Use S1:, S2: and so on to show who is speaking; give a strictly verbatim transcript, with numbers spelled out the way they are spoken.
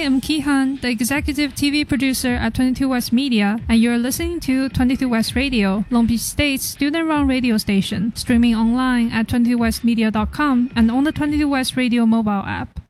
S1: I'm Kihan, the executive T V producer at twenty-two West Media, and you're listening to twenty-two West Radio, Long Beach State's student-run radio station, streaming online at twenty two west media dot com and on the twenty-two West Radio mobile app.